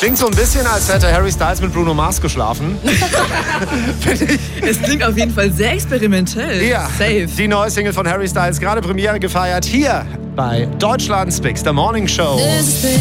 Klingt so ein bisschen, als hätte Harry Styles mit Bruno Mars geschlafen. Finde ich. Es klingt auf jeden Fall sehr experimentell. Ja, Safe. die neue Single von Harry Styles, gerade Premiere gefeiert, hier bei Deutschland's Big Morning Show.